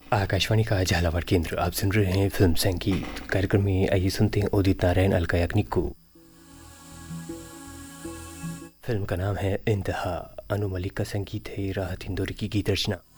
आकाशवाणी का झालावाड़ केंद्र। आप सुन रहे हैं फिल्म संगीत कार्यक्रम में। आइए सुनते हैं उदित नारायण अलका याग्निक को। फिल्म का नाम है इंतहा। अनु मलिक का संगीत है, राहत इंदौरी की गीत रचना।